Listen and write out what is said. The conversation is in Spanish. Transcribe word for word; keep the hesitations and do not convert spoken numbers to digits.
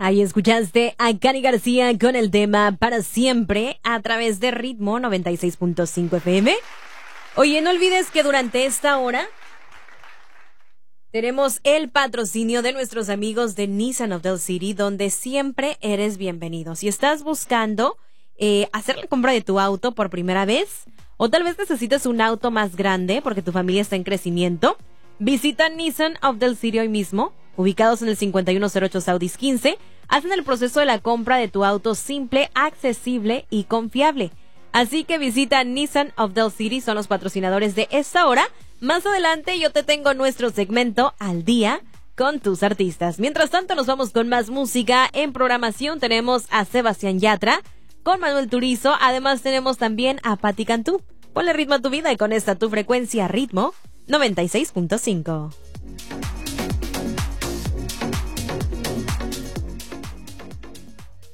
Ahí escuchaste a Cani García con el tema Para Siempre a través de Ritmo noventa y seis punto cinco F M. Oye, no olvides que durante esta hora tenemos el patrocinio de nuestros amigos de Nissan of Del City, donde siempre eres bienvenido. Si estás buscando eh, hacer la compra de tu auto por primera vez, o tal vez necesitas un auto más grande porque tu familia está en crecimiento, visita Nissan of Del City hoy mismo. Ubicados en el cincuenta y uno cero ocho Southeast quince, hacen el proceso de la compra de tu auto simple, accesible y confiable. Así que visita Nissan of Del City, son los patrocinadores de esta hora. Más adelante yo te tengo nuestro segmento Al Día con tus artistas. Mientras tanto nos vamos con más música. En programación tenemos a Sebastián Yatra con Manuel Turizo. Además tenemos también a Patti Cantú. Ponle ritmo a tu vida y con esta tu frecuencia Ritmo noventa y seis punto cinco.